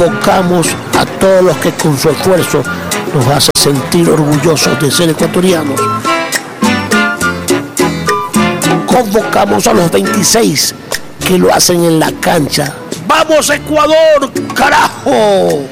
Convocamos a todos los que con su esfuerzo nos hace sentir orgullosos de ser ecuatorianos. Convocamos a los 26 que lo hacen en la cancha. ¡Vamos, Ecuador, carajo!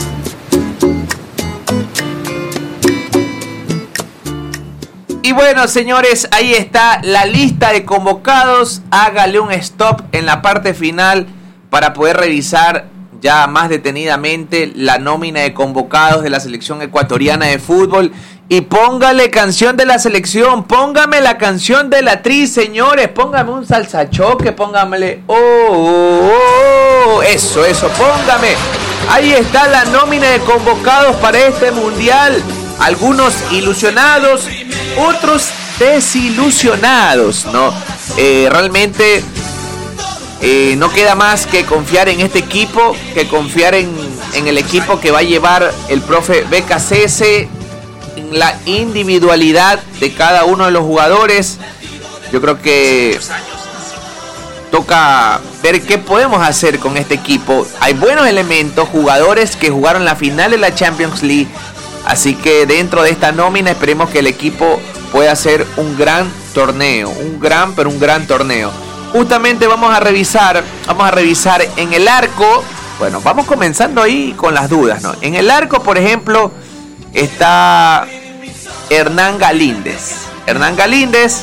Y bueno, señores, ahí está la lista de convocados. Hágale un stop en la parte final para poder revisar ya más detenidamente la nómina de convocados de la selección ecuatoriana de fútbol. Y póngale canción de la selección, póngame la canción de la Tri, señores, póngame un salsachoque, póngamele, eso, póngame. Ahí está la nómina de convocados para este mundial. Algunos ilusionados, otros desilusionados, ¿no? Realmente no queda más que confiar en este equipo, que confiar en el equipo que va a llevar el profe BKCS, en la individualidad de cada uno de los jugadores. Yo creo que toca ver qué podemos hacer con este equipo. Hay buenos elementos, jugadores que jugaron la final de la Champions League. Así que dentro de esta nómina esperemos que el equipo pueda hacer un gran torneo. Un gran torneo. Justamente vamos a revisar en el arco. Bueno, vamos comenzando ahí con las dudas, ¿no? En el arco, por ejemplo, está Hernán Galíndez. Hernán Galíndez,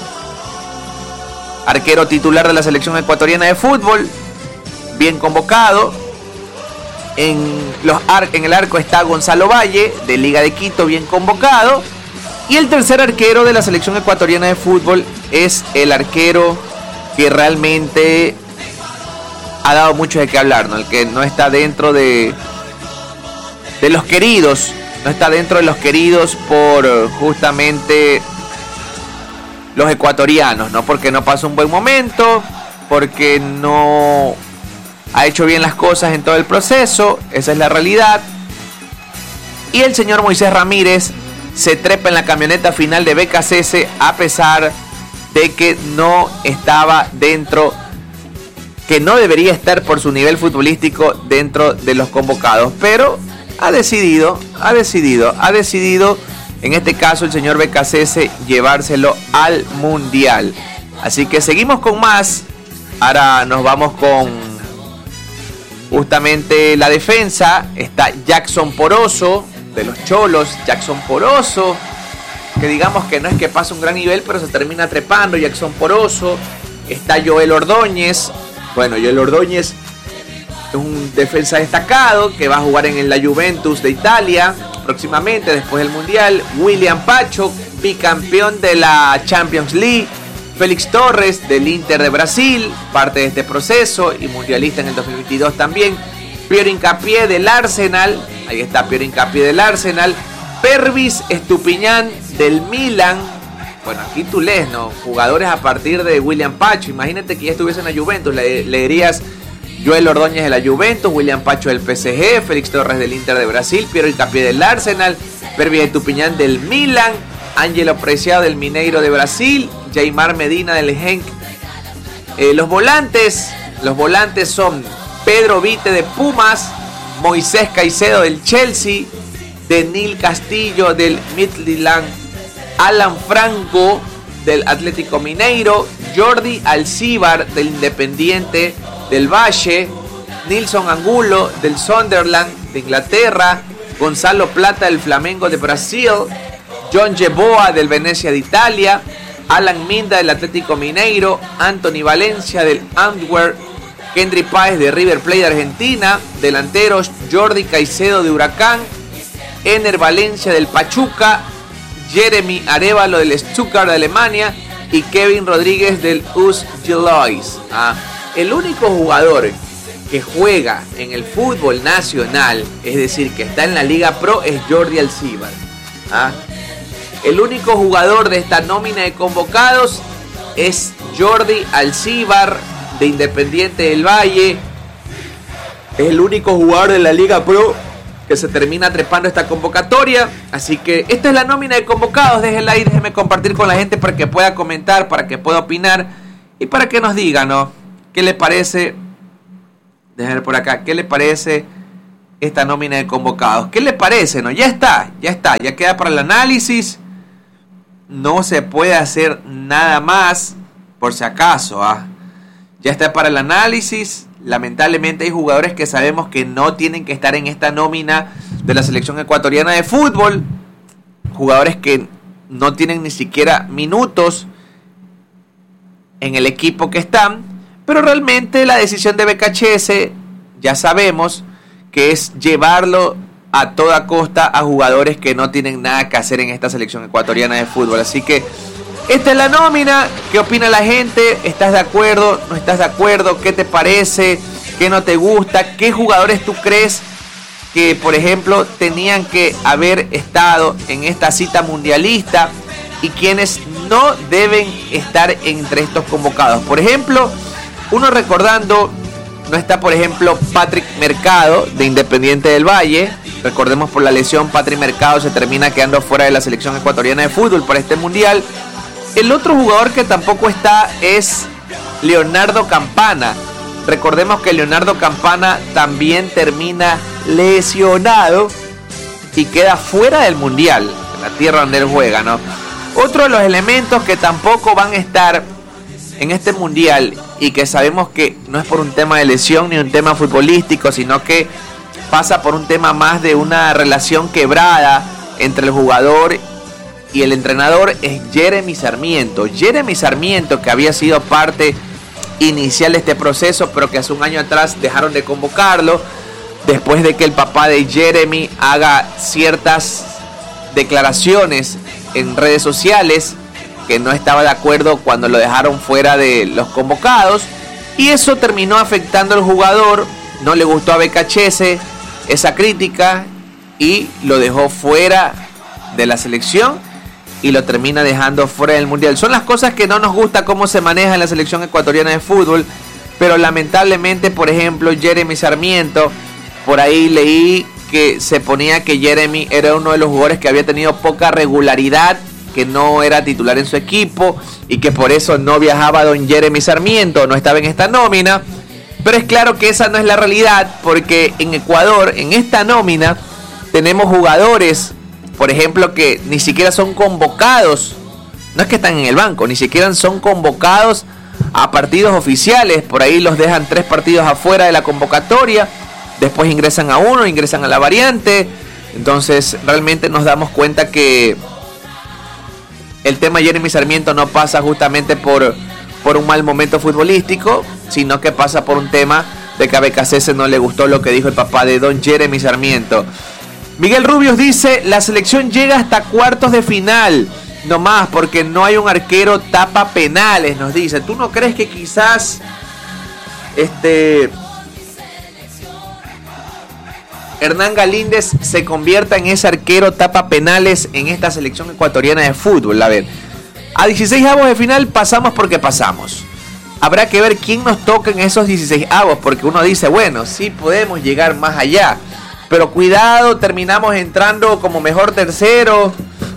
arquero titular de la selección ecuatoriana de fútbol, bien convocado. En el arco está Gonzalo Valle, de Liga de Quito, bien convocado. Y el tercer arquero de la selección ecuatoriana de fútbol es el arquero que realmente ha dado mucho de qué hablar, ¿no? El que no está dentro de los queridos. No está dentro de los queridos por justamente los ecuatorianos, ¿no? Porque no pasa un buen momento, porque no ha hecho bien las cosas en todo el proceso, esa es la realidad. Y el señor Moisés Ramírez se trepa en la camioneta final de BKCS a pesar de que no estaba dentro, que no debería estar por su nivel futbolístico dentro de los convocados, pero ha decidido en este caso el señor BKCS llevárselo al mundial. Así que seguimos con más. Ahora nos vamos con justamente la defensa. Está Jackson Poroso de los Cholos. Jackson Poroso, que digamos que no es que pase un gran nivel, pero se termina trepando. Jackson Poroso. Está Joel Ordóñez. Bueno, Joel Ordóñez es un defensa destacado que va a jugar en la Juventus de Italia próximamente, después del Mundial. William Pacho, bicampeón de la Champions League. Félix Torres, del Inter de Brasil, parte de este proceso y mundialista en el 2022 también. Piero Hincapié del Arsenal, ahí está Piero Hincapié del Arsenal. Pervis Estupiñán del Milan. Bueno, aquí tú lees, ¿no? Jugadores a partir de William Pacho. Imagínate que ya estuviese en la Juventus, le dirías Joel Ordóñez de la Juventus, William Pacho del PSG, Félix Torres del Inter de Brasil, Piero Hincapié del Arsenal, Pervis Estupiñán del Milan, Ángelo Preciado del Mineiro de Brasil, Jaymar Medina del Genk. Los volantes son Pedro Vite de Pumas, Moisés Caicedo del Chelsea, Denil Castillo del Midtjylland, Alan Franco del Atlético Mineiro, Jordi Alcíbar del Independiente del Valle, Nilson Angulo del Sunderland de Inglaterra, Gonzalo Plata del Flamengo de Brasil, John Yeboah del Venecia de Italia, Alan Minda del Atlético Mineiro, Anthony Valencia del Antwerp, Kendry Páez de River Plate de Argentina, delanteros Jordi Caicedo de Huracán, Ener Valencia del Pachuca, Jeremy Arévalo del Stuttgart de Alemania y Kevin Rodríguez del US Gelois. El único jugador que juega en el fútbol nacional, es decir, que está en la Liga Pro, es Jordi Alcíbar. El único jugador de esta nómina de convocados es Jordi Alcíbar de Independiente del Valle. Es el único jugador de la Liga Pro que se termina trepando esta convocatoria. Así que esta es la nómina de convocados. Déjenla ahí, déjenme compartir con la gente para que pueda comentar, para que pueda opinar y para que nos diga, ¿no? ¿Qué le parece? Déjenme ver por acá. ¿Qué le parece esta nómina de convocados. ¿Qué le parece? ¿No? Ya queda para el análisis. No se puede hacer nada más, por si acaso. Ya está para el análisis. Lamentablemente hay jugadores que sabemos que no tienen que estar en esta nómina de la selección ecuatoriana de fútbol. Jugadores que no tienen ni siquiera minutos en el equipo que están. Pero realmente la decisión de BKHS, ya sabemos que es llevarlo a toda costa a jugadores que no tienen nada que hacer en esta selección ecuatoriana de fútbol. Así que esta es la nómina. ¿Qué opina la gente? ¿Estás de acuerdo? ¿No estás de acuerdo? ¿Qué te parece? ¿Qué no te gusta? ¿Qué jugadores tú crees que, por ejemplo, tenían que haber estado en esta cita mundialista y quienes no deben estar entre estos convocados? Por ejemplo, uno recordando, no está, por ejemplo, Patrick Mercado de Independiente del Valle. Recordemos, por la lesión, Patrick Mercado se termina quedando fuera de la selección ecuatoriana de fútbol para este mundial. El otro jugador que tampoco está es Leonardo Campana. Recordemos que Leonardo Campana también termina lesionado y queda fuera del mundial, en la tierra donde él juega, ¿no? Otro de los elementos que tampoco van a estar en este mundial y que sabemos que no es por un tema de lesión ni un tema futbolístico, sino que pasa por un tema más de una relación quebrada entre el jugador y el entrenador, es Jeremy Sarmiento. Jeremy Sarmiento, que había sido parte inicial de este proceso, pero que hace un año atrás dejaron de convocarlo después de que el papá de Jeremy haga ciertas declaraciones en redes sociales que no estaba de acuerdo cuando lo dejaron fuera de los convocados, y eso terminó afectando al jugador. No le gustó a BKHS esa crítica y lo dejó fuera de la selección y lo termina dejando fuera del mundial. Son las cosas que no nos gusta cómo se maneja en la selección ecuatoriana de fútbol, pero lamentablemente, por ejemplo, Jeremy Sarmiento, por ahí leí que se ponía que Jeremy era uno de los jugadores que había tenido poca regularidad, que no era titular en su equipo y que por eso no viajaba don Jeremy Sarmiento, no estaba en esta nómina. Pero es claro que esa no es la realidad, porque en Ecuador, en esta nómina, tenemos jugadores, por ejemplo, que ni siquiera son convocados. No es que están en el banco, ni siquiera son convocados a partidos oficiales. Por ahí los dejan 3 partidos afuera de la convocatoria, después ingresan a uno, ingresan a la variante. Entonces realmente nos damos cuenta que el tema Jeremy Sarmiento no pasa justamente por un mal momento futbolístico, sino que pasa por un tema de que a BKHS no le gustó lo que dijo el papá de don Jeremy Sarmiento. Miguel Rubios dice: la selección llega hasta cuartos de final, no más, porque no hay un arquero tapa penales, nos dice. ¿Tú no crees que quizás Hernán Galíndez se convierta en ese arquero tapa penales en esta selección ecuatoriana de fútbol? A ver, a 16avos de final pasamos porque pasamos. Habrá que ver quién nos toca en esos 16avos, porque uno dice, bueno, sí podemos llegar más allá, pero cuidado, terminamos entrando como mejor tercero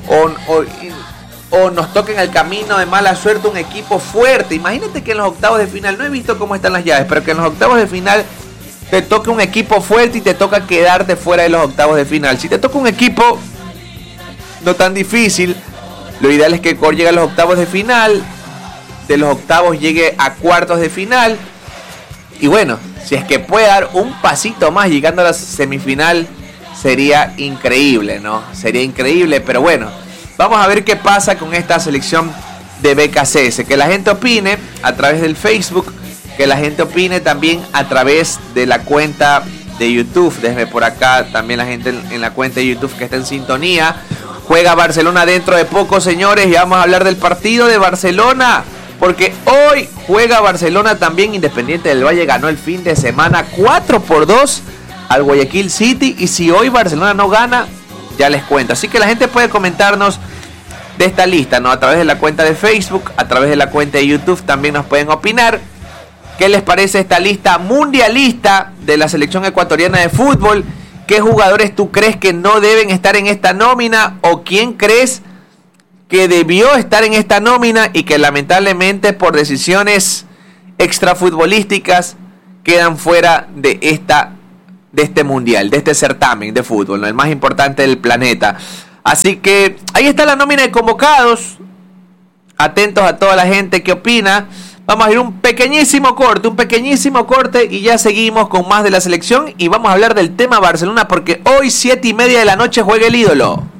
o nos toca en el camino de mala suerte un equipo fuerte. Imagínate que en los octavos de final, no he visto cómo están las llaves, pero que en los octavos de final te toca un equipo fuerte y te toca quedarte fuera de los octavos de final. Si te toca un equipo no tan difícil, lo ideal es que Ecuador llegue a los octavos de final, de los octavos llegue a cuartos de final, y bueno, si es que puede dar un pasito más llegando a la semifinal, sería increíble, ¿no? Sería increíble, pero bueno, vamos a ver qué pasa con esta selección de BKHS. Que la gente opine a través del Facebook, que la gente opine también a través de la cuenta de YouTube. Déjeme por acá también la gente en la cuenta de YouTube que está en sintonía. Juega Barcelona dentro de poco, señores, y vamos a hablar del partido de Barcelona, porque hoy juega Barcelona también. Independiente del Valle ganó el fin de semana 4-2 al Guayaquil City, y si hoy Barcelona no gana, ya les cuento. Así que la gente puede comentarnos de esta lista, ¿no? A través de la cuenta de Facebook, a través de la cuenta de YouTube también nos pueden opinar. ¿Qué les parece esta lista mundialista de la selección ecuatoriana de fútbol? ¿Qué jugadores tú crees que no deben estar en esta nómina? ¿O quién crees que debió estar en esta nómina y que lamentablemente por decisiones extrafutbolísticas quedan fuera de esta de este mundial, de este certamen de fútbol, ¿no? El más importante del planeta. Así que ahí está la nómina de convocados. Atentos a toda la gente que opina. Vamos a ir un pequeñísimo corte y ya seguimos con más de la selección y vamos a hablar del tema Barcelona porque hoy 7:30 de la noche juega el ídolo.